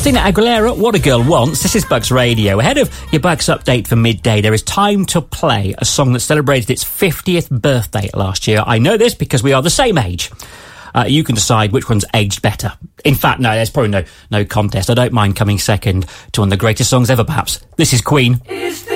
Christina Aguilera, What a Girl Wants. This is Bucks Radio. Ahead of your Bucks update for midday, there is Time to Play, a song that celebrated its 50th birthday last year. I know this because we are the same age. You can decide which one's aged better. In fact, no, there's probably no contest. I don't mind coming second to one of the greatest songs ever, perhaps. This is Queen.